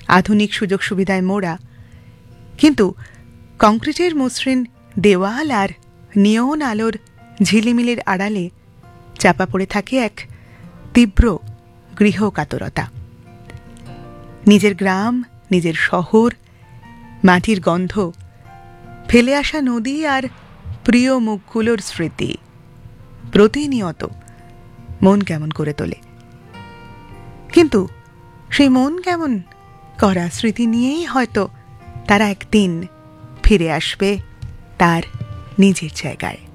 আধুনিক সুযোগ সুবিধায় মোড়া, কিন্তু কংক্রিটের মসৃণ দেওয়াল আর নিয়ন আলোর ঝিলিমিলির আড়ালে চাপা পড়ে থাকে এক তীব্র গৃহকাতরতা। নিজের গ্রাম, নিজের শহর, মাটির গন্ধ, ফেলে আসা নদী আর প্রিয় মুখগুলোর স্মৃতি প্রতিনিয়ত মন কেমন করে তোলে। কিন্তু সেই মন কেমন করা স্মৃতি নিয়েই হয়তো তারা একদিন ফিরে আসবে তার নিজের জায়গায়।